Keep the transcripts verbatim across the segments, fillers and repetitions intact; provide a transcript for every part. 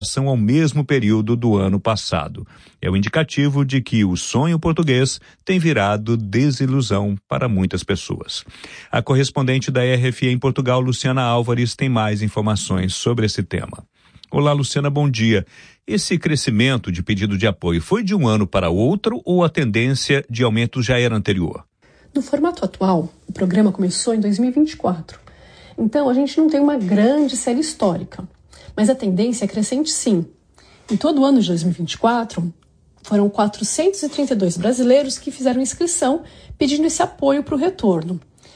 são ao mesmo período do ano passado. É o indicativo de que o sonho português tem virado desilusão para muitas pessoas. A correspondente da R F I em Portugal, Luciana Álvares, tem mais informações sobre esse tema. Olá, Luciana, bom dia. Esse crescimento de pedido de apoio foi de um ano para outro ou a tendência de aumento já era anterior? No formato atual, o programa começou em dois mil e vinte e quatro. Então, a gente não tem uma grande série histórica. Mas a tendência é crescente sim. Em todo o ano de dois mil e vinte e quatro, foram quatrocentos e trinta e dois brasileiros que fizeram inscrição pedindo esse apoio para o retorno.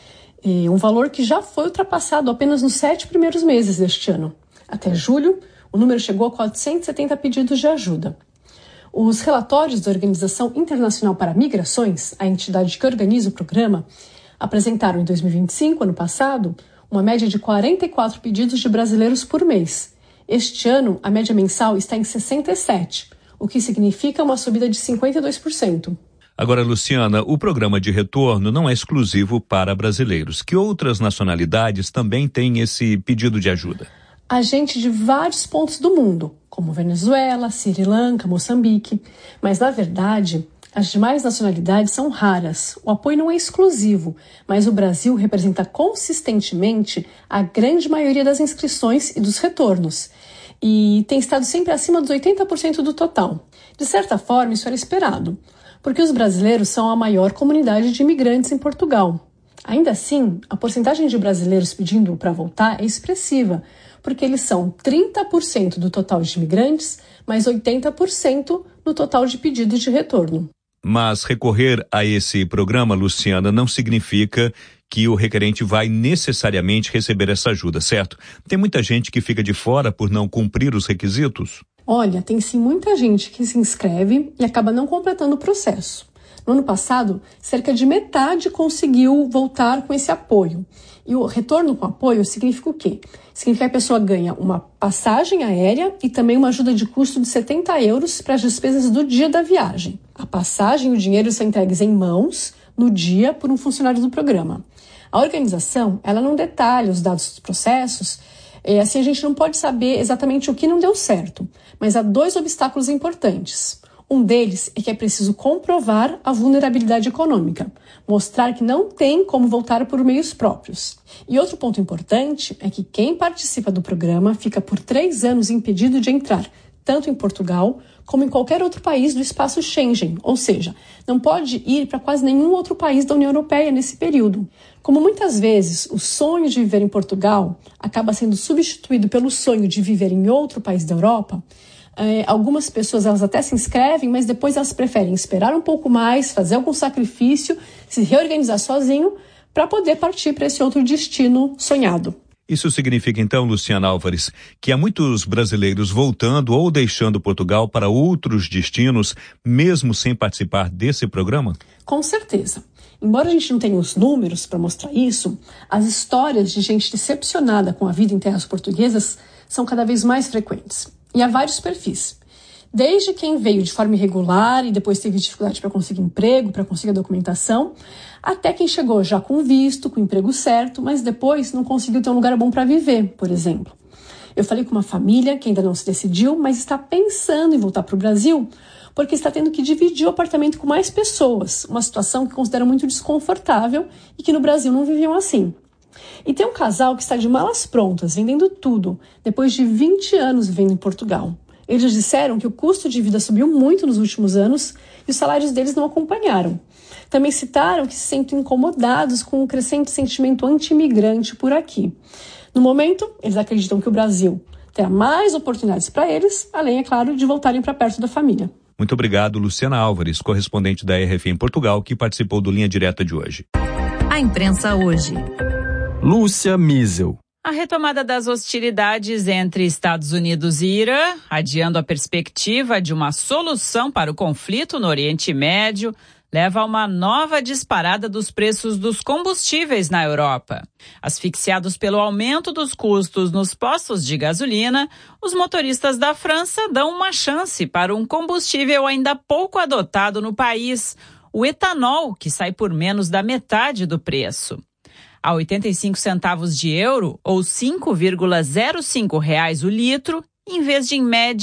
E um valor que já foi ultrapassado apenas nos sete primeiros meses deste ano. Até julho, o número chegou a quatrocentos e setenta pedidos de ajuda. Os relatórios da Organização Internacional para Migrações, a entidade que organiza o programa, apresentaram em dois mil e vinte e cinco, ano passado, uma média de quarenta e quatro pedidos de brasileiros por mês. Este ano, a média mensal está em sessenta e sete, o que significa uma subida de cinquenta e dois por cento. Agora, Luciana, o programa de retorno não é exclusivo para brasileiros. Que outras nacionalidades também têm esse pedido de ajuda? Há gente de vários pontos do mundo, como Venezuela, Sri Lanka, Moçambique. Mas, na verdade, as demais nacionalidades são raras. O apoio não é exclusivo, mas o Brasil representa consistentemente a grande maioria das inscrições e dos retornos. E tem estado sempre acima dos oitenta por cento do total. De certa forma, isso era esperado, porque os brasileiros são a maior comunidade de imigrantes em Portugal. Ainda assim, a porcentagem de brasileiros pedindo para voltar é expressiva, porque eles são trinta por cento do total de imigrantes, mais oitenta por cento no total de pedidos de retorno. Mas recorrer a esse programa, Luciana, não significa que o requerente vai necessariamente receber essa ajuda, certo? Tem muita gente que fica de fora por não cumprir os requisitos? Olha, tem sim muita gente que se inscreve e acaba não completando o processo. No ano passado, cerca de metade conseguiu voltar com esse apoio. E o retorno com apoio significa o quê? Significa que a pessoa ganha uma passagem aérea e também uma ajuda de custo de setenta euros para as despesas do dia da viagem. A passagem e o dinheiro são entregues em mãos no dia por um funcionário do programa. A organização, ela não detalha os dados dos processos, e assim a gente não pode saber exatamente o que não deu certo. Mas há dois obstáculos importantes. Um deles é que é preciso comprovar a vulnerabilidade econômica, mostrar que não tem como voltar por meios próprios. E outro ponto importante é que quem participa do programa fica por três anos impedido de entrar, tanto em Portugal como em qualquer outro país do espaço Schengen, ou seja, não pode ir para quase nenhum outro país da União Europeia nesse período. Como muitas vezes o sonho de viver em Portugal acaba sendo substituído pelo sonho de viver em outro país da Europa, É, algumas pessoas elas até se inscrevem, mas depois elas preferem esperar um pouco mais, fazer algum sacrifício, se reorganizar sozinho para poder partir para esse outro destino sonhado. Isso significa então, Luciana Álvares, que há muitos brasileiros voltando ou deixando Portugal para outros destinos, mesmo sem participar desse programa? Com certeza. Embora a gente não tenha os números para mostrar isso, as histórias de gente decepcionada com a vida em terras portuguesas são cada vez mais frequentes. E há vários perfis. Desde quem veio de forma irregular e depois teve dificuldade para conseguir emprego, para conseguir a documentação, até quem chegou já com visto, com o emprego certo, mas depois não conseguiu ter um lugar bom para viver, por exemplo. Eu falei com uma família que ainda não se decidiu, mas está pensando em voltar para o Brasil, porque está tendo que dividir o apartamento com mais pessoas, uma situação que considera muito desconfortável e que no Brasil não viviam assim. E tem um casal que está de malas prontas, vendendo tudo, depois de vinte anos vivendo em Portugal. Eles disseram que o custo de vida subiu muito nos últimos anos e os salários deles não acompanharam. Também citaram que se sentem incomodados com o crescente sentimento anti-imigrante por aqui. No momento, eles acreditam que o Brasil terá mais oportunidades para eles, além, é claro, de voltarem para perto da família. Muito obrigado, Luciana Álvares, correspondente da R F I em Portugal, que participou do Linha Direta de hoje. A imprensa hoje. Lúcia Miesel. A retomada das hostilidades entre Estados Unidos e Irã, adiando a perspectiva de uma solução para o conflito no Oriente Médio, leva a uma nova disparada dos preços dos combustíveis na Europa. Asfixiados pelo aumento dos custos nos postos de gasolina, os motoristas da França dão uma chance para um combustível ainda pouco adotado no país, o etanol, que sai por menos da metade do preço. A oitenta e cinco centavos de euro, ou cinco vírgula zero cinco reais o litro, em vez de em média